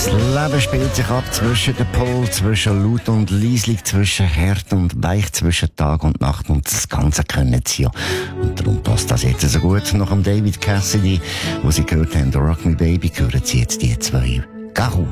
Das Leben spielt sich ab zwischen den Polen, zwischen laut und leislich, zwischen hart und weich, zwischen Tag und Nacht. Und das Ganze können sie ja. Und darum passt das jetzt so gut. Nach dem David Cassidy, wo sie gehört haben, Rock Me Baby, hören sie jetzt die zwei. Garou.